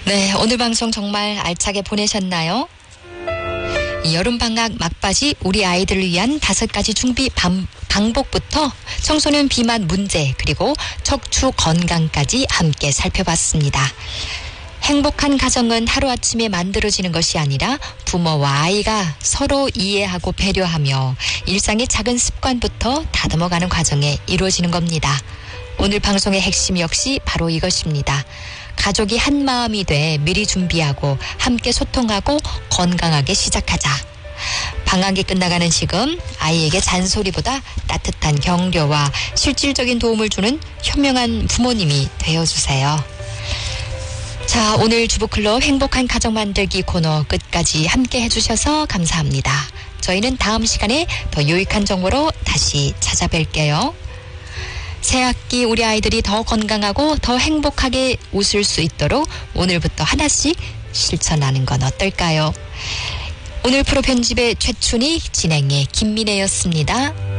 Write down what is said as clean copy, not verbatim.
네, 오늘 방송 정말 알차게 보내셨나요? 이 여름방학 막바지 우리 아이들을 위한 5가지 준비 방법부터 청소년 비만 문제 그리고 척추 건강까지 함께 살펴봤습니다. 행복한 가정은 하루아침에 만들어지는 것이 아니라 부모와 아이가 서로 이해하고 배려하며 일상의 작은 습관부터 다듬어가는 과정에 이루어지는 겁니다. 오늘 방송의 핵심 역시 바로 이것입니다. 가족이 한 마음이 돼 미리 준비하고 함께 소통하고 건강하게 시작하자. 방학이 끝나가는 지금 아이에게 잔소리보다 따뜻한 격려와 실질적인 도움을 주는 현명한 부모님이 되어주세요. 자, 오늘 주부클럽 행복한 가정 만들기 코너 끝까지 함께 해주셔서 감사합니다. 저희는 다음 시간에 더 유익한 정보로 다시 찾아뵐게요. 새학기 우리 아이들이 더 건강하고 더 행복하게 웃을 수 있도록 오늘부터 하나씩 실천하는 건 어떨까요? 오늘 프로 편집의 최춘희, 진행의 김민혜였습니다.